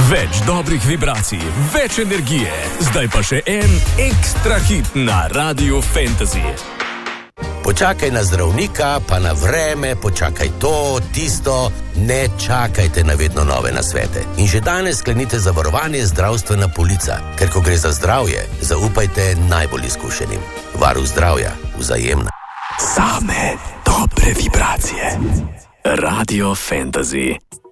Več dobrih vibracij, več energije. Zdaj pa še en ekstra hit na Radiu Fantasy. Počakaj na zdravnika, pa na vreme, počakaj to, tisto, ne čakajte na vedno nove nasvete. In že danes sklenite zavarovanje zdravstvena polica, ker ko gre za zdravje, zaupajte najbolj izkušenim. Varuh zdravja, Vzajemna. Same dobre vibracije. Radio Fantasy.